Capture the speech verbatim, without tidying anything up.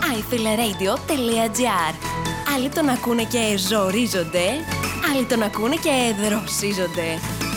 myfileradio.gr. Άλλοι τον ακούνε και ζορίζονται, άλλοι τον ακούνε και δροσίζονται.